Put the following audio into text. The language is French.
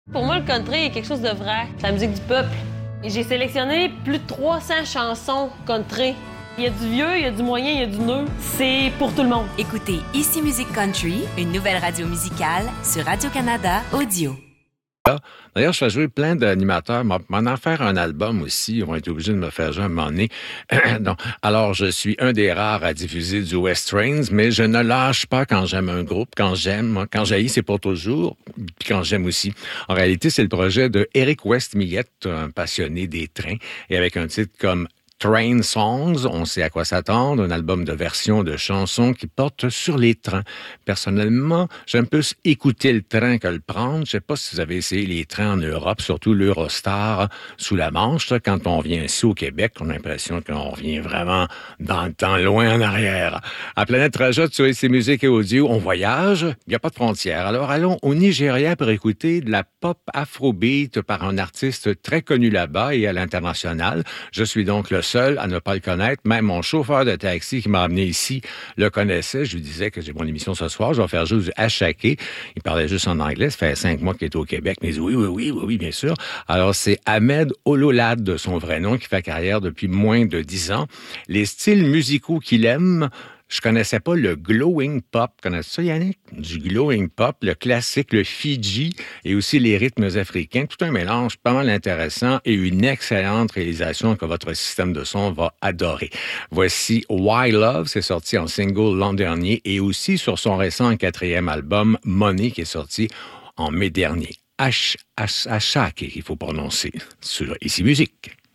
Pour moi, le country est quelque chose de vrai. C'est la musique du peuple. Et j'ai sélectionné plus de 300 chansons country. Il y a du vieux, il y a du moyen, il y a du neuf. C'est pour tout le monde. Écoutez Ici Musique Country, une nouvelle radio musicale sur Radio-Canada Audio. D'ailleurs, je fais jouer plein d'animateurs. M'en en faire un album aussi. Ils vont être obligés de me faire jouer à un moment donné. Donc, alors, je suis un des rares à diffuser du West Trains, mais je ne lâche pas quand j'aime un groupe. Quand j'aime, moi, quand j'haïs, c'est pour toujours. Puis quand j'aime aussi. En réalité, c'est le projet de Eric West-Millette, un passionné des trains. Et avec un titre comme Train Songs, on sait à quoi s'attendre, un album de versions de chansons qui portent sur les trains. Personnellement, j'aime plus écouter le train que le prendre. Je sais pas si vous avez essayé les trains en Europe, surtout l'Eurostar sous la Manche. Là, quand on vient ici au Québec, on a l'impression qu'on revient vraiment dans le temps, loin en arrière. À Planète Trajet, sur ces musiques et audio, on voyage, il n'y a pas de frontières. Alors allons au Nigeria pour écouter de la pop afrobeat par un artiste très connu là-bas et à l'international. Je suis donc le seul à ne pas le connaître. Même mon chauffeur de taxi qui m'a amené ici le connaissait. Je lui disais que j'ai mon émission ce soir. Je vais faire juste du Achaké. Il parlait juste en anglais. Ça fait 5 mois qu'il est au Québec. Mais il dit oui, bien sûr. Alors, c'est Ahmed Ololade, de son vrai nom, qui fait carrière depuis moins de 10 ans. Les styles musicaux qu'il aime... Je connaissais pas le glowing pop. Connais-tu ça, Yannick? Du glowing pop, le classique, le Fiji et aussi les rythmes africains. Tout un mélange pas mal intéressant et une excellente réalisation que votre système de son va adorer. Voici Why Love, c'est sorti en single l'an dernier et aussi sur son récent 4e album, Money, qui est sorti en mai dernier. Achaké, qu'il faut prononcer sur Ici Musique.